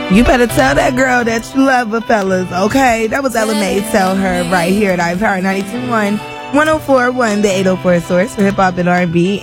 You better tell that girl that you love her, fellas, okay? That was Ella Mai, Tell Her, right here at iPower 92.1, 104.1, the 804 source for hip-hop and R&B.